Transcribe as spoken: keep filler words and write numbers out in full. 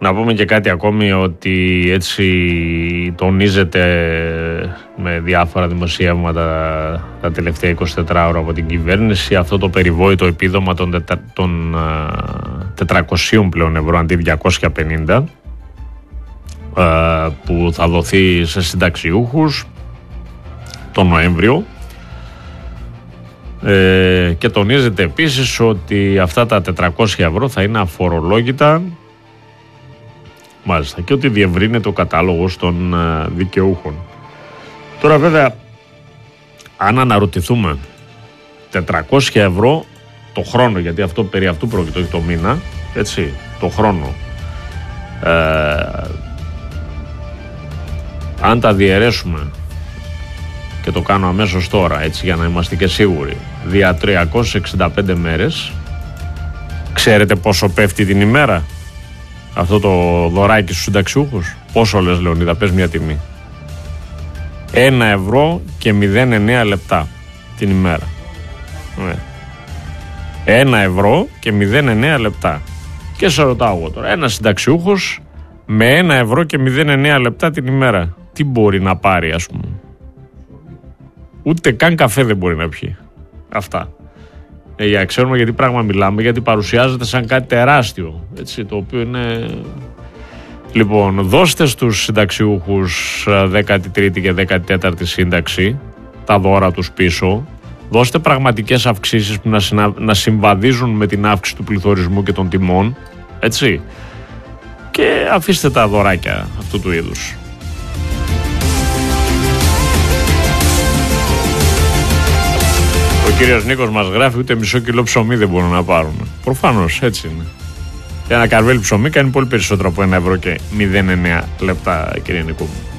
Να πούμε και κάτι ακόμη, ότι έτσι τονίζεται με διάφορα δημοσιεύματα τα τελευταία εικοσιτέσσερις ώρα από την κυβέρνηση αυτό το περιβόητο επίδομα των, τετρα, των τετρακοσίων πλέον ευρώ αντί διακόσια πενήντα που θα δοθεί σε συνταξιούχους τον Νοέμβριο. Ε, και τονίζεται επίσης ότι αυτά τα τετρακόσια ευρώ θα είναι αφορολόγητα, μάλιστα, και ότι διευρύνεται ο κατάλογος των ε, δικαιούχων. Τώρα βέβαια, αν αναρωτηθούμε, τετρακόσια ευρώ το χρόνο, γιατί αυτό περί αυτού πρόκειται, όχι το μήνα, έτσι, το χρόνο, ε, αν τα διαιρέσουμε, και το κάνω αμέσως τώρα, έτσι, για να είμαστε και σίγουροι, δια τριακόσιες εξήντα πέντε μέρες, ξέρετε πόσο πέφτει την ημέρα αυτό το δωράκι στους συνταξιούχους? Πόσο λες, Λεωνίδα, πες μια τιμή? Ένα ευρώ και μηδέν εννέα λεπτά την ημέρα. Ναι. Ένα ευρώ και μηδέν εννέα λεπτά. Και σε ρωτάω εγώ τώρα, ένας συνταξιούχος με ένα ευρώ και μηδέν εννέα λεπτά την ημέρα, τι μπορεί να πάρει, ας πούμε? Ούτε καν καφέ δεν μπορεί να πιει. Αυτά. Ε, για ξέρουμε γιατί πράγμα μιλάμε, γιατί παρουσιάζεται σαν κάτι τεράστιο, έτσι, το οποίο είναι... Λοιπόν, δώστε στους συνταξιούχους δέκατη τρίτη και δέκατη τέταρτη σύνταξη τα δώρα τους πίσω, δώστε πραγματικές αυξήσεις που να, συνα... να συμβαδίζουν με την αύξηση του πληθωρισμού και των τιμών, έτσι, και αφήστε τα δωράκια αυτού του είδους. Ο κύριος Νίκος μας γράφει, ούτε μισό κιλό ψωμί δεν μπορούν να πάρουν. Προφανώς, έτσι είναι. Και ένα καρβέλι ψωμί κάνει πολύ περισσότερο από ένα ευρώ και μηδέν εννέα λεπτά, κύριε Νίκο.